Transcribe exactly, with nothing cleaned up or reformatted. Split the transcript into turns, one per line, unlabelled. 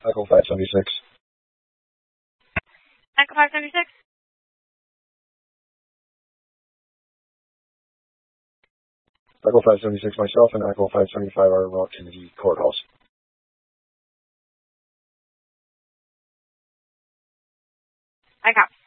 Echo five seventy-six.
Echo five seventy-six.
Echo five seventy-six, myself and Echo five seventy-five are en route to the courthouse.
I copy.